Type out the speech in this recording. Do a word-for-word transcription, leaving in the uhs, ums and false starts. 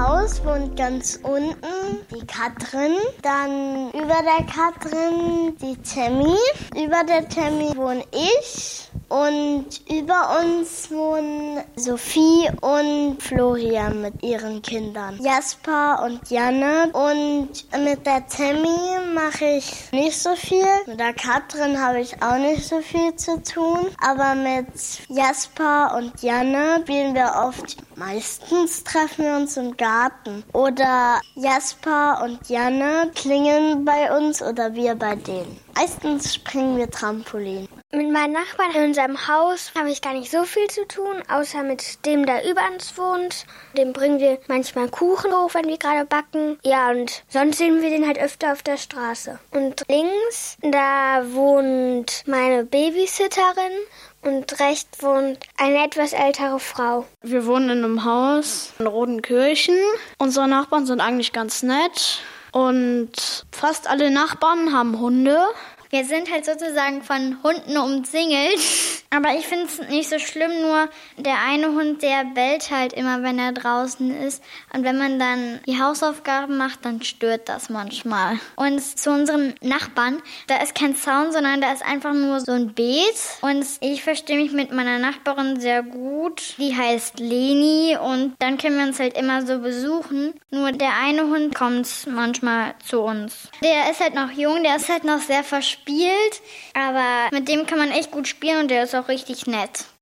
Haus wohnt ganz unten die Katrin, dann über der Katrin die Tammy, über der Tammy wohne ich und über uns wohnen Sophie und Florian mit ihren Kindern, Jasper und Janne. Und mit der Tammy mache ich nicht so viel, mit der Katrin habe ich auch nicht so viel zu tun, aber mit Jasper und Janne spielen wir oft. Meistens treffen wir uns im Garten oder Jasper und Janne klingeln bei uns oder wir bei denen. Meistens springen wir Trampolin. Mit meinen Nachbarn in unserem Haus habe ich gar nicht so viel zu tun, außer mit dem, der über uns wohnt. Dem bringen wir manchmal Kuchen hoch, wenn wir gerade backen. Ja, und sonst sehen wir den halt öfter auf der Straße. Und links, da wohnt meine Babysitterin. Und rechts wohnt eine etwas ältere Frau. Wir wohnen in einem Haus in Rodenkirchen. Unsere Nachbarn sind eigentlich ganz nett. Und fast alle Nachbarn haben Hunde. Wir sind halt sozusagen von Hunden umzingelt. Aber ich finde es nicht so schlimm, nur der eine Hund, der bellt halt immer, wenn er draußen ist. Und wenn man dann die Hausaufgaben macht, dann stört das manchmal. Und zu unseren Nachbarn, da ist kein Zaun, sondern da ist einfach nur so ein Beet. Und ich verstehe mich mit meiner Nachbarin sehr gut. Die heißt Leni und dann können wir uns halt immer so besuchen. Nur der eine Hund kommt manchmal zu uns. Der ist halt noch jung, der ist halt noch sehr verspielt. Aber mit dem kann man echt gut spielen und der ist auch richtig nett.